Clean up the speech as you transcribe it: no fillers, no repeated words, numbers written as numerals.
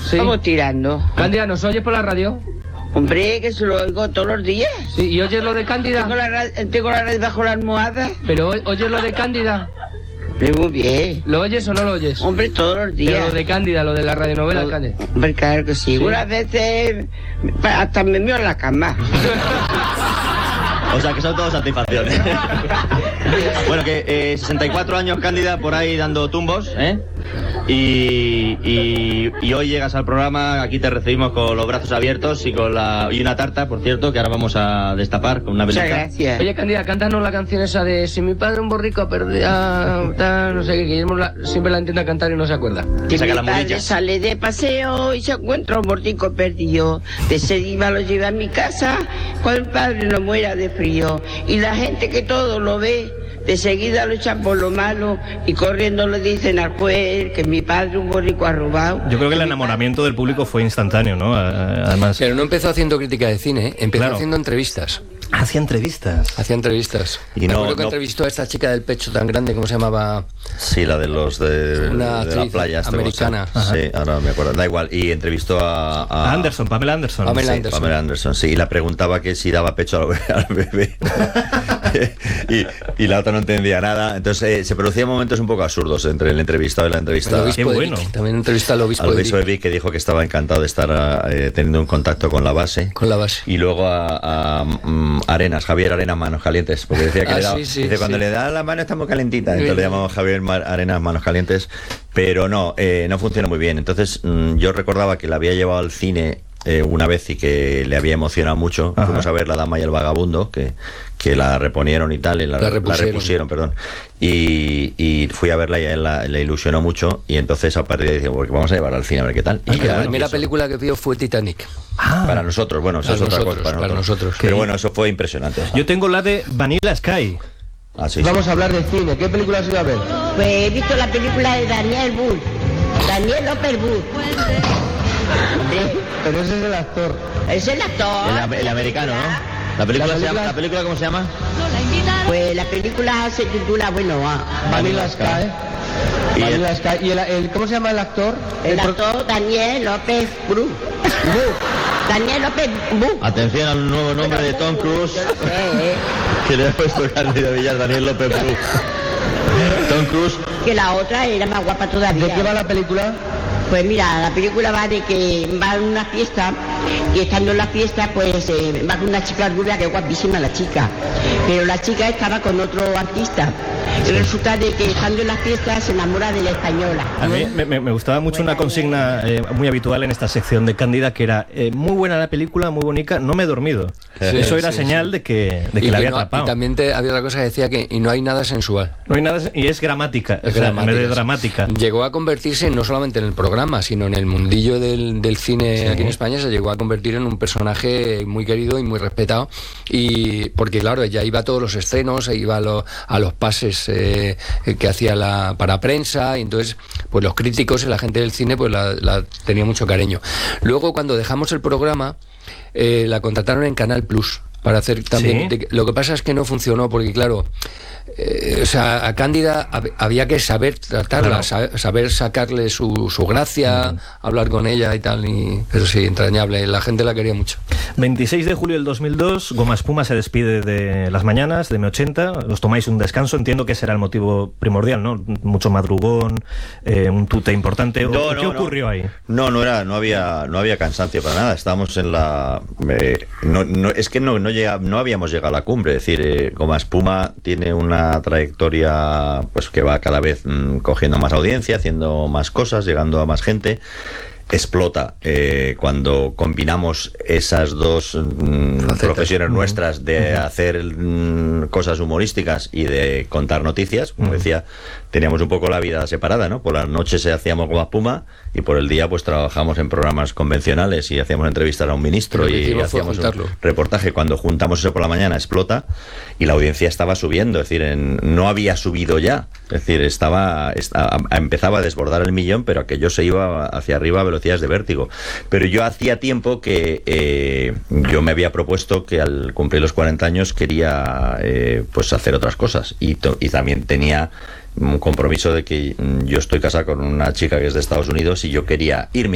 Sí. Vamos tirando. Cándida, ¿nos oyes por la radio? Hombre, que se lo oigo todos los días. Sí, ¿y oyes lo de Cándida? Tengo la radio bajo la almohada. ¿Pero oyes lo de Cándida? Muy bien. ¿Lo oyes o no lo oyes? Hombre, todos los días. Pero lo de Cándida, lo de la radionovela Cándida. Hombre, claro que sí. Unas veces hasta me mío en la cama. O sea, que son todas satisfacciones. Bueno, que 64 años, Cándida, por ahí dando tumbos, ¿eh? Y hoy llegas al programa, aquí te recibimos con los brazos abiertos y y una tarta, por cierto, que ahora vamos a destapar con una velita. Muchas gracias. Oye, Cándida, cántanos la canción esa de Si mi padre un borrico perdía... no sé qué, Guillermo siempre la intenta cantar y no se acuerda. Que Saca mi las padre muletas. sale de paseo y se encuentra un borrico perdido. De seguida lo lleva a mi casa cuando el padre no muera de frío. Y la gente que todo lo ve, de seguida lo echan por lo malo y corriendo le dicen al juez que mi padre un borrico ha robado. Yo creo que el enamoramiento del público fue instantáneo, ¿no? Además... Pero no empezó haciendo crítica de cine, empezó Claro. haciendo entrevistas. Hacía entrevistas. Hacía entrevistas. Y Me no- acuerdo que no- entrevistó a esta chica del pecho tan grande, ¿cómo se llamaba? Sí, la de los de Una la actriz playa. esta americana. cosa. Sí, ahora me acuerdo. Da igual. Y entrevistó a Anderson, Pamela Anderson. Pamela Sí, Anderson. Pamela Anderson, sí, y la preguntaba que si daba pecho al bebé. y la otra no entendía nada. Entonces se producían momentos un poco absurdos entre el entrevistado y la El entrevistada. obispo Qué de bueno. Vic. También entrevista al obispo Al de obispo de Vic, Vic, que dijo que estaba encantado de estar teniendo un contacto con la base. con la base. Y luego Arenas, Javier Arenas Manos Calientes, porque decía que Ah, le daba, sí, sí, dice, cuando sí. le da la mano está muy calentita, entonces le llamamos Javier Arenas Manos Calientes, pero no funcionó muy bien. Entonces yo recordaba que la había llevado al cine una vez y que le había emocionado mucho. Ajá. Fuimos a ver La Dama y el Vagabundo, que la reponieron y tal, y la repusieron, perdón. Y fui a verla y a él le ilusionó mucho, y entonces a partir de ahí dije, porque vamos a llevarla al cine a ver qué tal. Y La claro, primera eso. película que vio fue Titanic. Para nosotros, bueno, eso Para es otra nosotros, cosa. para nosotros. Pero bueno, eso fue impresionante. Yo tengo la de Vanilla Sky. Ah, sí, Vamos a hablar de cine. ¿Qué película has ido a ver? Pues he visto la película de Daniel Bull. Daniel López Bull. Pero ese es el actor. Es el actor. El americano, ¿no? ¿La película cómo se llama? Pues la película se titula, bueno, Vanilla Sky. Y Vanilla Sky. ¿Y cómo se llama el actor? el actor Daniel López Bull. Daniel López Bull. Atención al nuevo nombre de Tom Cruise, que le ha puesto Carlos Villar, Daniel López Cruz. Tom Cruise. Que la otra era más guapa todavía. ¿De qué va la película? Pues mira, la película va de que va a una fiesta y estando en la fiesta pues va con una chica rubia que es guapísima la chica, pero la chica estaba con otro artista y resulta de que estando en la fiesta se enamora de la española. A mí me gustaba mucho una consigna muy habitual en esta sección de Cándida, que era muy buena la película, muy bonita, no me he dormido. Sí, Eso era sí, señal de que Y la que había no- atrapado. y también había otra cosa que decía que y no hay nada sensual. No hay nada, y es gramática, o sea, en vez de dramática. Llegó a convertirse no solamente en el programa, sino en el mundillo del cine aquí en España. Se llegó a convertir en un personaje muy querido y muy respetado. Y porque claro, ella iba a todos los estrenos, iba a los pases que hacía para prensa, y entonces pues los críticos y la gente del cine pues la tenía mucho cariño. Luego cuando dejamos el programa la contrataron en Canal Plus para hacer también. ¿Sí? Lo que pasa es que no funcionó porque claro, o sea, a Cándida había que saber tratarla, Claro. saber sacarle su gracia, hablar con ella y tal, pero sí, entrañable, la gente la quería mucho. 26 de julio del 2002, Goma Espuma se despide de Las Mañanas, de M80, os tomáis un descanso, entiendo que será el motivo primordial, ¿no? Mucho madrugón, un tute importante. ¿Qué ocurrió ahí? No había cansancio para nada. Estábamos en la... es que no habíamos llegado a la cumbre. Es decir, Goma Espuma tiene una trayectoria pues que va cada vez cogiendo más audiencia, haciendo más cosas, llegando a más gente. Explota cuando combinamos esas dos profesiones nuestras de hacer cosas humorísticas y de contar noticias. Como decía, teníamos un poco la vida separada, ¿no? Por las noches hacíamos Goma Espuma y por el día pues trabajamos en programas convencionales y hacíamos entrevistas a un ministro y hacíamos un reportaje. Cuando juntamos eso por la mañana explota y la audiencia estaba subiendo, es decir, no había subido ya, es decir, empezaba a desbordar el millón, pero aquello se iba hacia arriba a velocidades de vértigo. Pero yo hacía tiempo que yo me había propuesto que al cumplir los 40 años quería pues hacer otras cosas y también tenía un compromiso de que yo estoy casado con una chica que es de Estados Unidos y yo quería irme